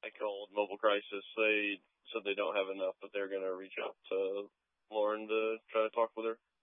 I called Mobile Crisis. They said they don't have enough, but they're going to reach out to Lauren to try to talk with her.